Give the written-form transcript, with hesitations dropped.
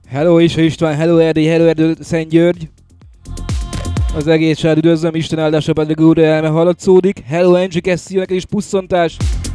Hello István, hello Erdély, hello Erdő Szent György. Az egész család üdvözlöm, Isten áldása pedig újra elme hallatszódik. Hello Angie Cassie, neked is pusszantás.